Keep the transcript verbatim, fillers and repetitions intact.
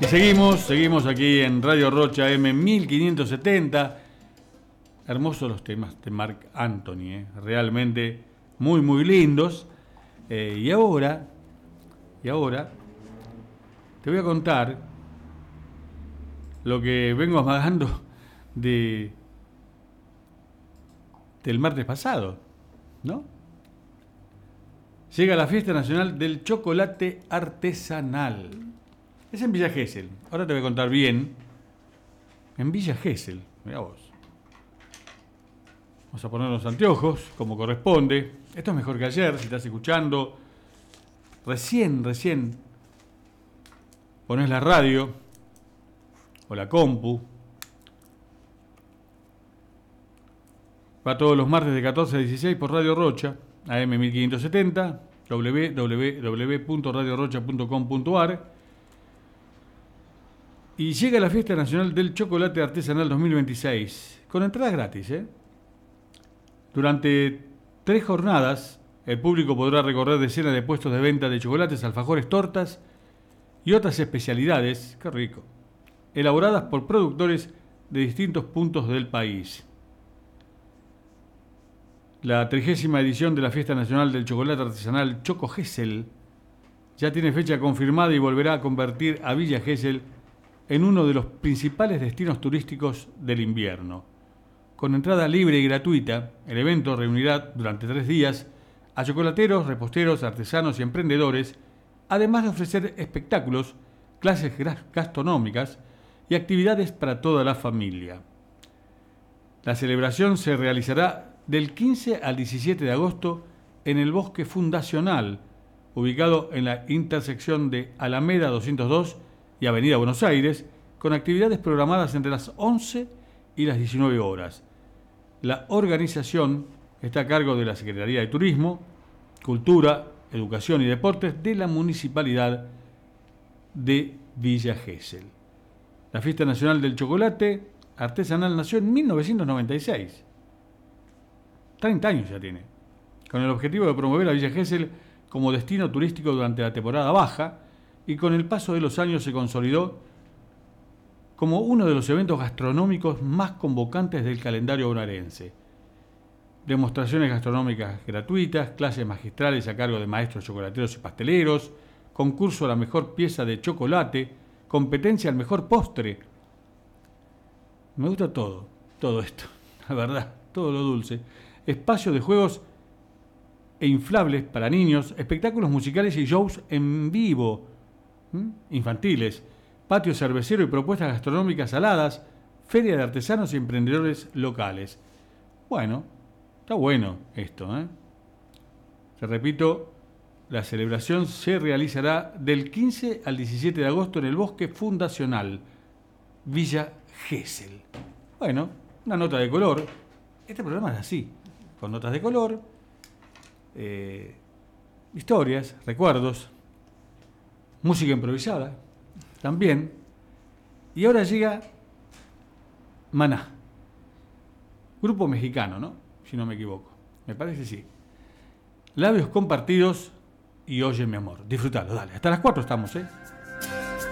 Y seguimos, seguimos aquí en Radio Rocha M mil quinientos setenta. Hermosos los temas de Marc Anthony, ¿eh? Realmente muy, muy lindos. Eh, y ahora, y ahora, te voy a contar lo que vengo amagando de, del martes pasado, ¿no? Llega la Fiesta Nacional del Chocolate Artesanal. Es en Villa Gesell. Ahora te voy a contar bien. En Villa Gesell, mirá vos. Vamos a poner los anteojos, como corresponde. Esto es mejor que ayer, si estás escuchando. Recién, recién ponés la radio o la compu. Va todos los martes de catorce a dieciséis por Radio Rocha, A M mil quinientos setenta, doble u doble u doble u punto radio rocha punto com punto a r. Y llega la Fiesta Nacional del Chocolate Artesanal dos mil veintiséis, con entradas gratis, ¿eh? Durante tres jornadas, el público podrá recorrer decenas de puestos de venta de chocolates, alfajores, tortas y otras especialidades, qué rico, elaboradas por productores de distintos puntos del país. La trigésima edición de la Fiesta Nacional del Chocolate Artesanal Choco Gesell ya tiene fecha confirmada y volverá a convertir a Villa Gesell en uno de los principales destinos turísticos del invierno. Con entrada libre y gratuita, el evento reunirá durante tres días a chocolateros, reposteros, artesanos y emprendedores, además de ofrecer espectáculos, clases gastronómicas y actividades para toda la familia. La celebración se realizará del quince al diecisiete de agosto en el Bosque Fundacional, ubicado en la intersección de Alameda doscientos dos y Avenida Buenos Aires, con actividades programadas entre las once y las diecinueve horas. La organización está a cargo de la Secretaría de Turismo, Cultura, Educación y Deportes de la Municipalidad de Villa Gesell. La Fiesta Nacional del Chocolate Artesanal nació en mil novecientos noventa y seis. treinta años ya tiene. Con el objetivo de promover a Villa Gesell como destino turístico durante la temporada baja, y con el paso de los años se consolidó como uno de los eventos gastronómicos más convocantes del calendario bonaerense. Demostraciones gastronómicas gratuitas, clases magistrales a cargo de maestros chocolateros y pasteleros, concurso a la mejor pieza de chocolate, competencia al mejor postre. Me gusta todo, todo esto, la verdad, todo lo dulce. Espacio de juegos e inflables para niños, espectáculos musicales y shows en vivo, ¿m? infantiles, patio cervecero y propuestas gastronómicas saladas, feria de artesanos y emprendedores locales. Bueno, está bueno esto, ¿eh? Te repito, la celebración se realizará del quince al diecisiete de agosto en el Bosque Fundacional, Villa Gesell. Bueno, una nota de color. Este programa es así, con notas de color, eh, historias, recuerdos, música improvisada también. Y ahora llega Maná, grupo mexicano, ¿no? Si no me equivoco, me parece sí. Labios compartidos y oye mi amor, disfrutalo, dale, hasta las cuatro estamos, ¿eh?